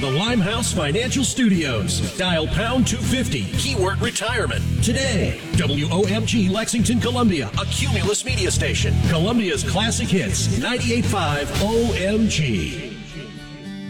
the Limehouse Financial Studios. Dial pound 250, keyword retirement. Today, WOMG Lexington, Columbia, a Cumulus media station. Columbia's classic hits, 98.5 OMG.